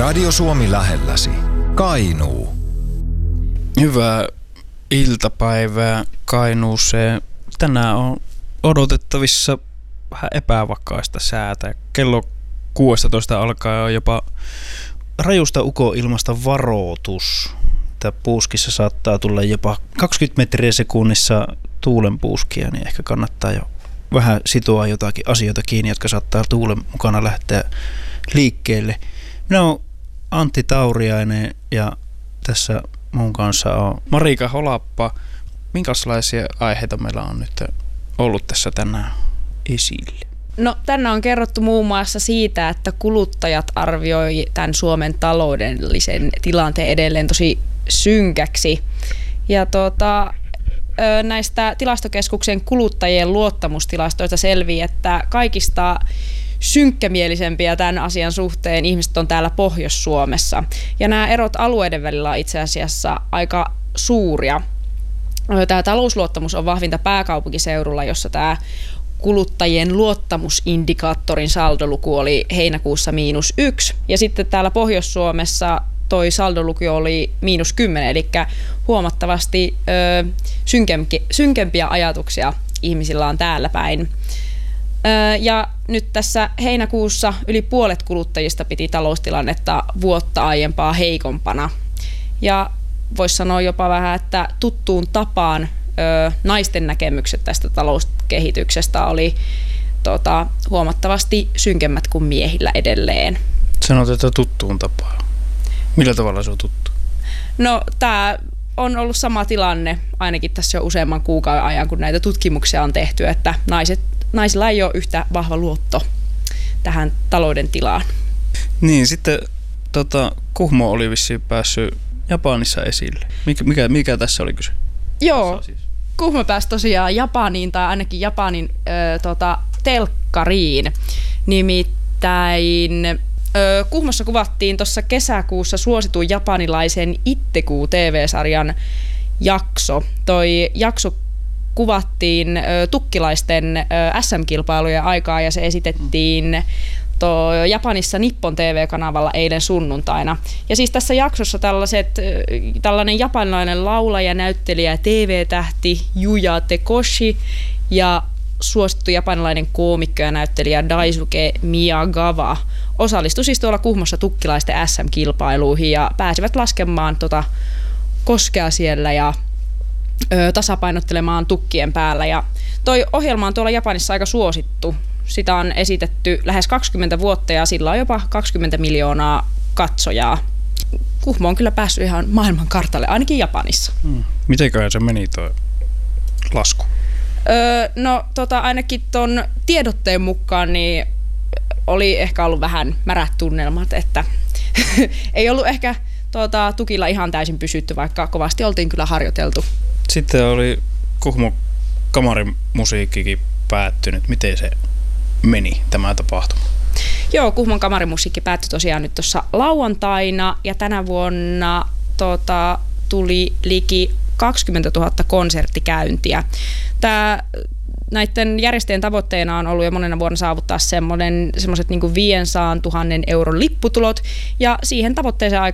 Radio Suomi lähelläsi. Kainuu. Hyvää iltapäivää Kainuuseen. Tänään on odotettavissa vähän epävakaista säätä. Kello 16 alkaa jopa rajusta ukonilmasta varoitus. Tää puuskissa saattaa tulla jopa 20 metriä sekunnissa tuulenpuuskia, niin ehkä kannattaa jo vähän sitoa jotakin asioita kiinni, jotka saattaa tuulen mukana lähteä liikkeelle. Minä olen Antti Tauriainen ja tässä mun kanssa on Marika Holappa. Minkälaisia aiheita meillä on nyt ollut tässä tänään esille? No, tänään on kerrottu muun muassa siitä, että kuluttajat arvioi tämän Suomen taloudellisen tilanteen edelleen tosi synkäksi. Ja näistä tilastokeskuksen kuluttajien luottamustilastoista selvii, että kaikista synkkämielisempiä tämän asian suhteen ihmiset on täällä Pohjois-Suomessa. Ja nämä erot alueiden välillä on itse asiassa aika suuria. Tämä talousluottamus on vahvinta pääkaupunkiseudulla, jossa tämä kuluttajien luottamusindikaattorin saldoluku oli heinäkuussa -1. Ja sitten täällä Pohjois-Suomessa toi saldoluku oli -10, eli huomattavasti synkempiä ajatuksia ihmisillä on täällä päin. Ja nyt tässä heinäkuussa yli puolet kuluttajista piti taloustilannetta vuotta aiempaa heikompana. Ja voisi sanoa jopa vähän, että tuttuun tapaan naisten näkemykset tästä talouskehityksestä oli huomattavasti synkemmät kuin miehillä edelleen. Sanot, että tuttuun tapaan. Millä tavalla se on tuttu? No, tämä on ollut sama tilanne ainakin tässä jo useamman kuukauden ajan, kun näitä tutkimuksia on tehty, että naisilla ei ole yhtä vahva luotto tähän talouden tilaan. Niin, sitten Kuhmo oli vissiin päässyt Japanissa esille. Mikä tässä oli kyse? Joo, Kuhmo pääsi tosiaan Japaniin, tai ainakin Japanin telkkariin. Nimittäin Kuhmossa kuvattiin tuossa kesäkuussa suositun japanilaisen Ittegu TV-sarjan jakso. Toi jakso kuvattiin tukkilaisten SM-kilpailujen aikaa ja se esitettiin Japanissa Nippon TV-kanavalla eilen sunnuntaina. Ja siis tässä jaksossa tällainen japanilainen laulaja, näyttelijä, TV-tähti Yuya Tekoshi ja suosittu japanilainen koomikko ja näyttelijä Daisuke Miyagawa osallistui siis tuolla Kuhmossa tukkilaisten SM-kilpailuihin ja pääsivät laskemaan koskea siellä ja tasapainottelemaan tukkien päällä. Ja toi ohjelma on tuolla Japanissa aika suosittu. Sitä on esitetty lähes 20 vuotta ja sillä on jopa 20 miljoonaa katsojaa. Kuhmo on kyllä päässyt ihan maailman kartalle, ainakin Japanissa. Mitenköhän se meni tuo lasku? No ainakin ton tiedotteen mukaan niin oli ehkä ollut vähän märät tunnelmat, että ei ollut ehkä tukilla ihan täysin pysytty, vaikka kovasti oltiin kyllä harjoiteltu. Sitten oli Kuhmon kamarimusiikkikin päättynyt. Miten se meni tämä tapahtuma? Joo, Kuhmon kamarimusiikki päättyi tosiaan nyt tuossa lauantaina ja tänä vuonna tuli liki 20 000 konserttikäyntiä. Näiden järjestäjien tavoitteena on ollut jo monena vuonna saavuttaa semmoiset niin kuin 500 000 euron lipputulot ja siihen tavoitteeseen